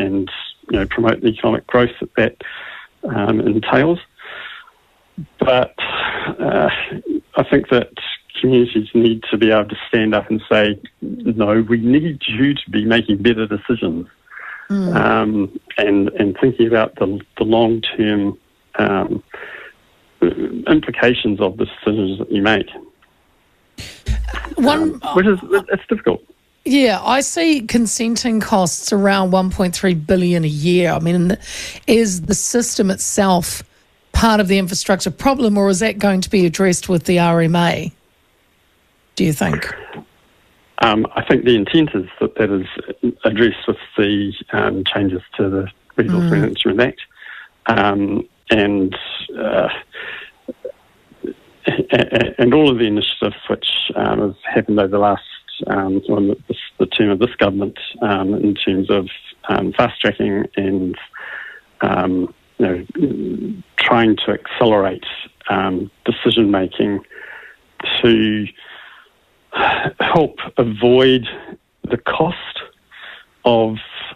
and promote the economic growth that entails. But I think that communities need to be able to stand up and say, no, we need you to be making better decisions, and thinking about the long-term implications of the decisions that you make. It's difficult. Yeah, I see consenting costs around $1.3 billion a year. I mean, is the system itself part of the infrastructure problem, or is that going to be addressed with the RMA, do you think? I think the intent is that is addressed with the changes to the Resource Management Act, and all of the initiatives which have happened over the last the term of this government in terms of fast tracking and trying to accelerate decision making to help avoid the cost of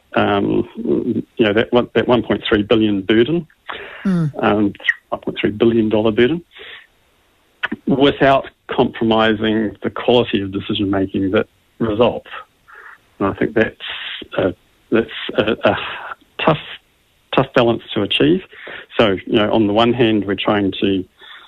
that $1.3 billion burden, $1.3 billion burden, without compromising the quality of decision making that results. And I think that's a tough balance to achieve. So, on the one hand, we're trying to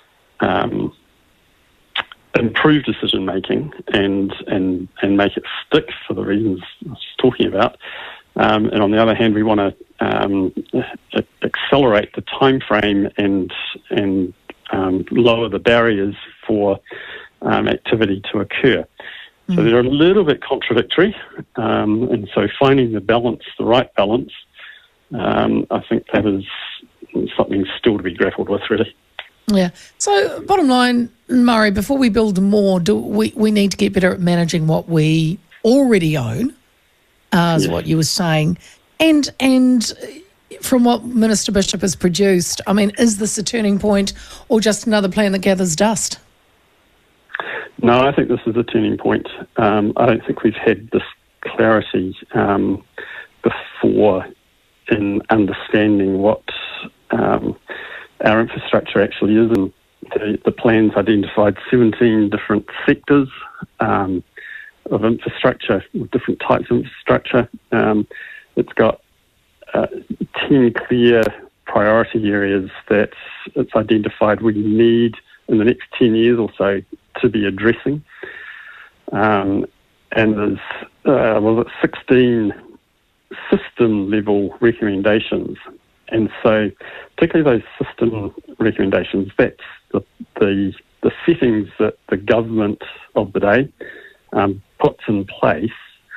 improve decision making and make it stick for the reasons I was talking about. And on the other hand, we want to accelerate the time frame and lower the barriers for activity to occur. So they're a little bit contradictory, and so finding the right balance, I think that is something still to be grappled with, really. Yeah. So bottom line, Murray, before we build more, we need to get better at managing what we already own, is what you were saying. And from what Minister Bishop has produced, I mean, is this a turning point or just another plan that gathers dust? No, I think this is a turning point. I don't think we've had this clarity before in understanding what our infrastructure actually is. And the plans identified 17 different sectors of infrastructure, different types of infrastructure. It's got 10 clear priority areas that it's identified we need in the next 10 years or so to be addressing. And there's 16 system-level recommendations. And so particularly those system recommendations, that's the settings that the government of the day puts in place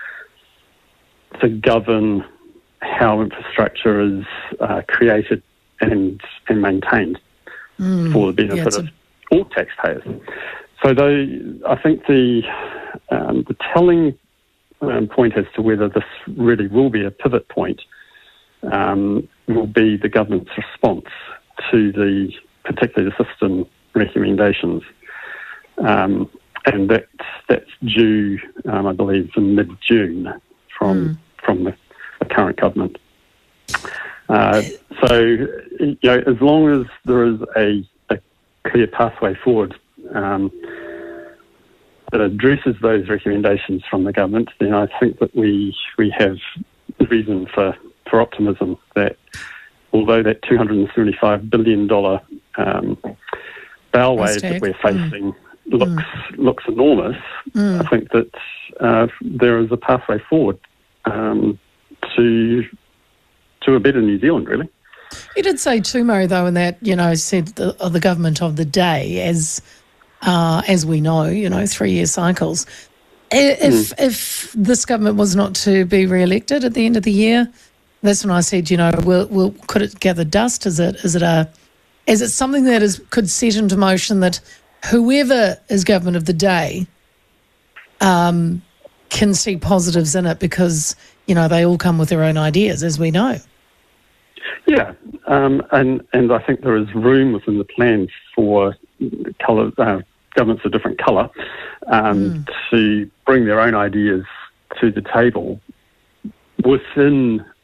to govern how infrastructure is created and maintained for the benefit of all taxpayers. So I think the telling point as to whether this really will be a pivot point will be the government's response to particularly the system recommendations. And that's due, I believe, in mid-June from the current government. So, as long as there is a clear pathway forward that addresses those recommendations from the government, then I think that we have reason for optimism that although that $275 billion bow wave that we're facing looks enormous, I think that there is a pathway forward to a better New Zealand, really. You did say too, Murray, though, in that, said the government of the day, as we know, 3-year cycles. If this government was not to be re-elected at the end of the year, that's when I said, could it gather dust? Is it something that could set into motion that whoever is government of the day can see positives in it because, they all come with their own ideas, as we know. Yeah, and I think there is room within the plan for governments of different colour to bring their own ideas to the table within